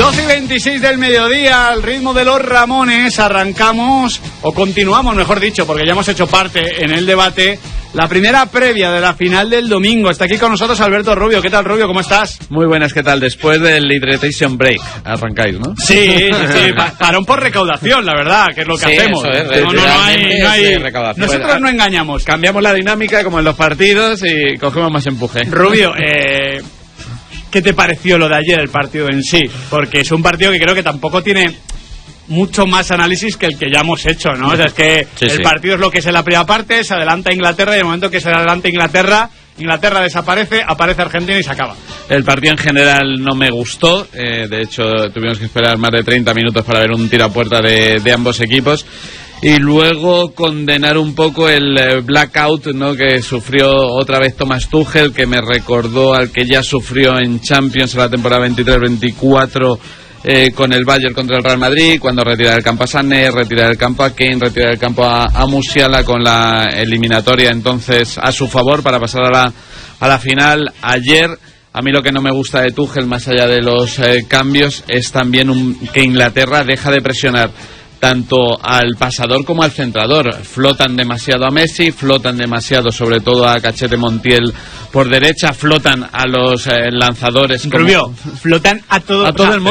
12:26 del mediodía, al ritmo de los Ramones, arrancamos, o continuamos, mejor dicho, porque ya hemos hecho parte en el debate, la primera previa de la final del domingo. Está aquí con nosotros Alberto Rubio. ¿Qué tal, Rubio? ¿Cómo estás? Muy buenas, ¿qué tal? Después del Hydration Break, arrancáis, ¿no? Sí. Parón por recaudación, la verdad, que es lo que hacemos. Eso es, no hay recaudación. Nosotros no engañamos. Cambiamos la dinámica como en los partidos y cogemos más empuje. Rubio, ¿qué te pareció lo de ayer, el partido en sí? Porque es un partido que creo que tampoco tiene mucho más análisis que el que ya hemos hecho, ¿no? O sea, es que el partido es lo que es en la primera parte, se adelanta Inglaterra y en el momento que se adelanta Inglaterra desaparece, aparece Argentina y se acaba. El partido en general no me gustó, de hecho tuvimos que esperar más de 30 minutos para ver un tiro a puerta de ambos equipos. Y luego condenar un poco el blackout, ¿no?, que sufrió otra vez Thomas Tuchel, que me recordó al que ya sufrió en Champions en la temporada 23-24 con el Bayern contra el Real Madrid, cuando retira del campo a Sané, retira del campo a Kane, retira del campo a Musiala, con la eliminatoria entonces a su favor para pasar a la final. Ayer, a mí lo que no me gusta de Tuchel, más allá de los cambios, es también que Inglaterra deja de presionar tanto al pasador como al centrador. Flotan demasiado a Messi, flotan demasiado sobre todo a Cachete Montiel por derecha, flotan a los lanzadores. Rubio, flotan a todo el mundo.